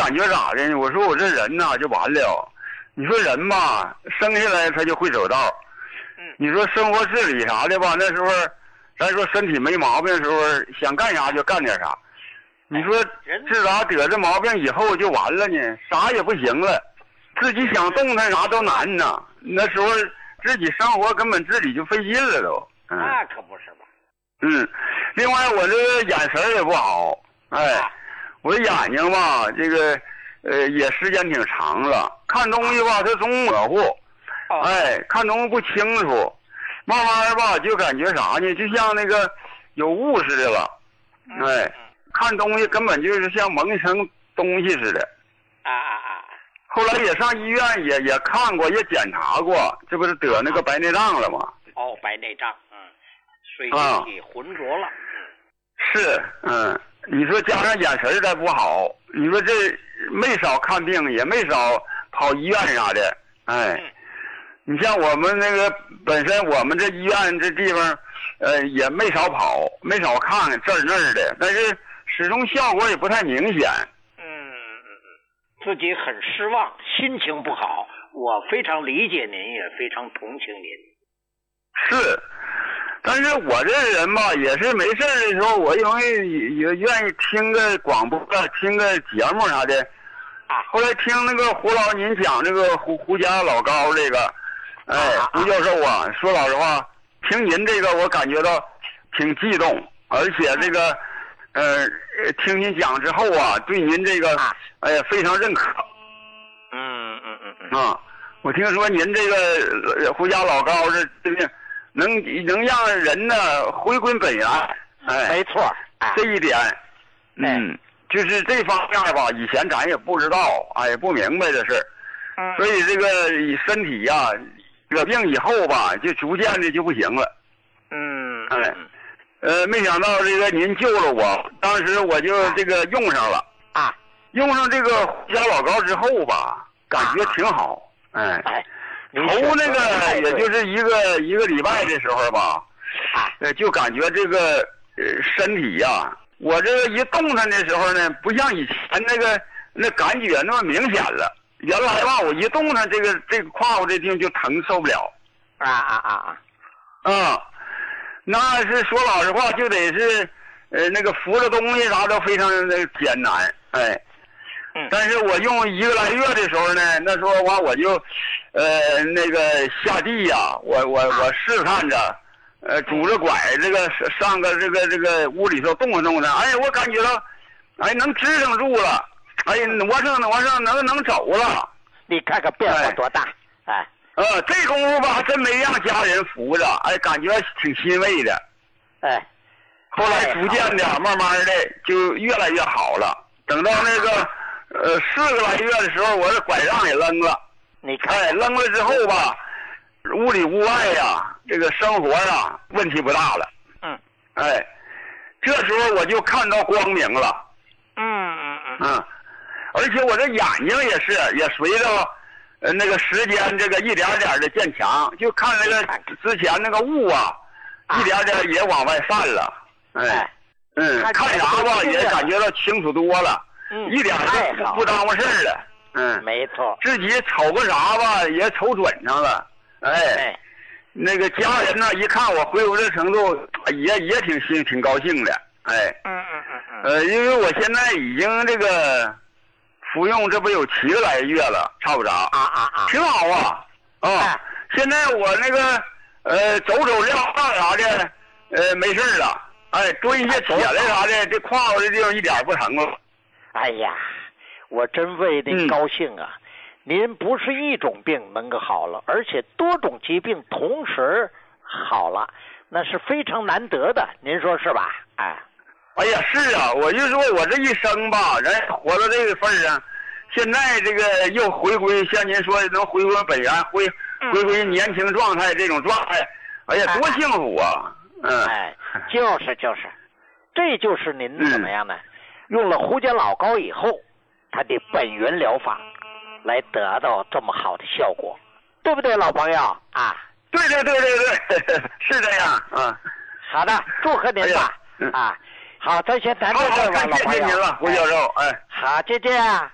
感觉咋的呢？我说我这人呐就完了。你说人吧，生下来他就会走道。你说生活自理啥的吧，那时候咱说身体没毛病的时候，想干啥就干点啥。你说自打得这毛病以后就完了呢，啥也不行了，自己想动弹啥都难呐。那时候自己生活根本自理就费劲了都。 那可不是吧？ 另外我这个眼神也不好，我的眼睛吧，这个也时间挺长了，看东西吧它总模糊，看东西不清楚，慢慢吧就感觉啥呢，就像那个有雾似的了，看东西根本就是像蒙一层东西似的。后来也上医院也看过，也检查过，这不是得那个白内障了吗？ 白内障，水晶体浑浊了。 是，你说加上眼神再不好，你说这没少看病，也没少跑医院啥的，你像我们那个本身我们这医院这地方，也没少跑，没少看这儿那儿的，但是始终效果也不太明显。 自己很失望，心情不好，我非常理解您，也非常同情您。 是，但是我这人吧，也是没事的时候，我容易也愿意听个广播，听个节目啥的。后来听那个胡老您讲这个胡家老高这个，胡教授啊，说老实话，听您这个我感觉到挺激动，而且这个听您讲之后啊，对您这个非常认可。我听说您这个胡家老高这个能让人呢回归本源， 没错， 这一点，就是这方面吧，以前咱也不知道，也不明白这事儿，所以这个身体呀，得病以后吧，就逐渐的就不行了，没想到这个您救了我，当时我就这个用上了，用上这个胡家老高之后吧，感觉挺好，头那个也就是一个礼拜的时候吧，就感觉这个身体呀，我这个一动弹的时候呢，不像以前那感觉那么明显了。原来吧，我一动弹这个胯骨这地方就疼，受不了。那是说老实话，就得是那个扶着东西啥都非常的艰难，但是我用1个来月的时候呢，那时候我就那个下地呀，我试探着拄着拐这个上个这个屋里头动弹动弹，我感觉到能支撑住了，挪上能走了。 你看看变化多大， 这功夫吧真没让家人扶着，感觉挺欣慰的。后来逐渐的慢慢的就越来越好了，等到那个4个来月的时候，我这拐杖也扔了。 你看， 扔了之后吧，屋里屋外呀，这个生活啊问题不大了。这时候我就看到光明了。而且我这眼睛也随着那个时间这个一点点的渐强，就看那个之前那个雾啊，一点点也往外散了。看啥吧也感觉到清楚多了，一点都不耽误事儿了。 没错， 自己瞅个啥吧也瞅准上了。那个家人呢一看我恢复这程度，也挺高兴的。因为我现在已经这个服用这不有7个来月了，差不多挺好啊。现在我那个走撂啥的没事了，蹲一下起来啥的，这胯骨这地方一点不疼了。 我真为您高兴啊！您不是一种病能够好了，而且多种疾病同时好了，那是非常难得的，您说是吧？ 是啊，我就说我这一生吧，人活到这个份上，现在这个又回归，像您说能回归本源，回归年轻状态这种状态，多幸福啊！ 就是，这就是您怎么样呢？用了胡家老高以后，他的本源疗法来得到这么好的效果，对不对，老朋友啊？ 对，是这样。 好的，祝贺您吧。好，咱先谈到这儿吧，老朋友。 谢谢您了，胡教授。 好，再见啊。